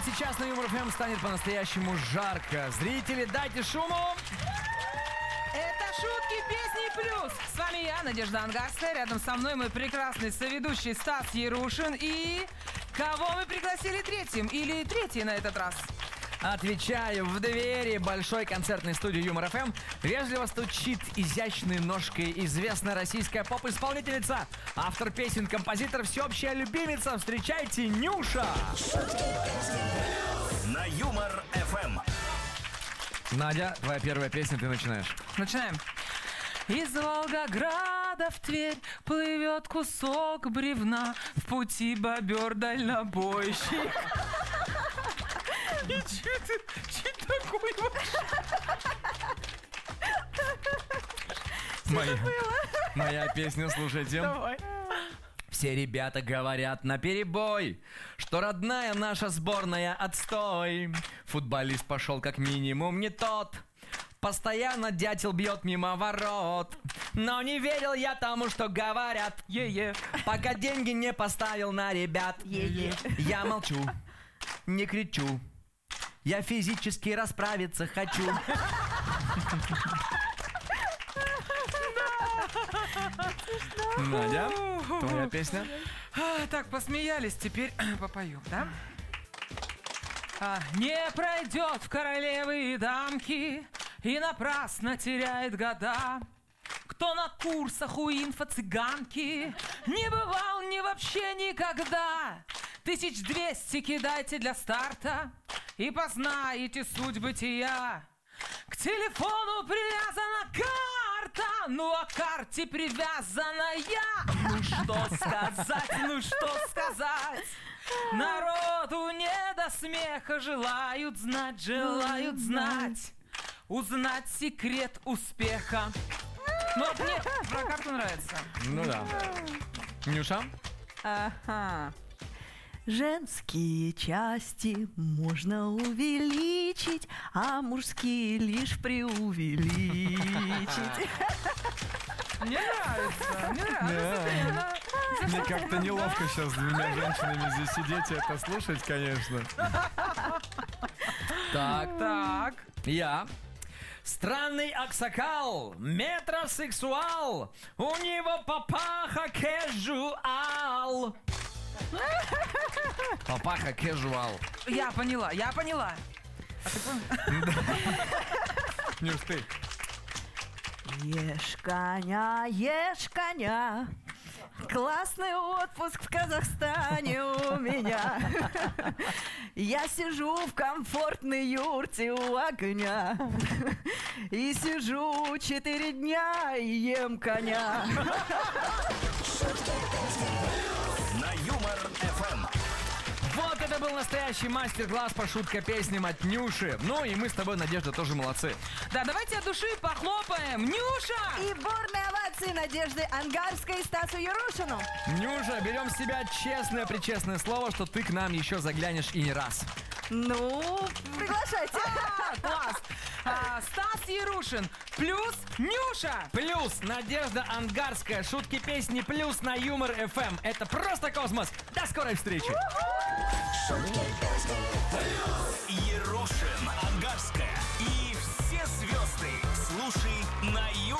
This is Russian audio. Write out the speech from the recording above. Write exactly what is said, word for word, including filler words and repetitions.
сейчас на Юмор эф эм станет по-настоящему жарко. Зрители, дайте шуму! Это шутки, песни плюс. С вами я, Надежда Ангарская. Рядом со мной мой прекрасный соведущий Стас Ярушин. И кого мы пригласили третьим? Или третий на этот раз? Отвечаю, в двери большой концертной студии Юмор эф эм вежливо стучит изящной ножкой известная российская поп-исполнительница, автор песен, композитор, всеобщая любимица. Встречайте, Нюша! На Юмор эф эм. Надя, твоя первая песня, ты начинаешь. Начинаем. Из Волгограда в Тверь плывет кусок бревна, в пути бобер дальнобойщик. И че ты, че такое вообще? Моя, моя песня, слушайте. Давай. Все ребята говорят наперебой, что родная наша сборная отстой. Футболист пошел как минимум не тот. Постоянно дятел бьет мимо ворот. Но не верил я тому, что говорят. Е-е. Пока деньги не поставил на ребят. Е-е. Я молчу, не кричу. Я физически расправиться хочу. Надя, твоя песня? А, так, посмеялись, теперь попою, да? А, не пройдет в королевы и дамки и напрасно теряет года. Кто на курсах у инфо-цыганки не бывал ни вообще никогда. Тысяч двести кидайте для старта и познаете суть бытия. К телефону привязана карта, ну а к карте привязана я. Ну что сказать, ну что сказать? Народу не до смеха, желают знать, желают знать. Узнать секрет успеха. Ну вот мне про карту нравится. Ну да. Нюша? Ага. Женские части можно увеличить, а мужские лишь преувеличить. Мне нравится, мне нравится. Мне как-то неловко сейчас с двумя женщинами здесь сидеть и это слушать, конечно. Так, Так. я. Странный аксакал, метросексуал, у него папаха кэжуал. Папаха кэжуал. Я поняла, я поняла. А ты понял? Нюш, ты. Ешь коня, ешь коня. Классный отпуск в Казахстане у меня. Я сижу в комфортной юрте у огня. И сижу четыре дня и ем коня. На Юмор эф эм. Вот это был настоящий мастер-класс по шутка-песням от Нюши. Ну и мы с тобой, Надежда, тоже молодцы. Да, давайте от души похлопаем. Нюша! И бурные овации Надежды Ангарской и Стасу Ярушину. Нюша, берем с себя честное-причестное слово, что ты к нам еще заглянешь и не раз. Ну, приглашайте. А, класс! А, Стас Ярушин плюс Нюша! Плюс Надежда Ангарская. Шутки-песни плюс на Юмор эф эм. Это просто космос. До скорой встречи. Ерошин, Ангарская и все звезды. Слушай на Юмор.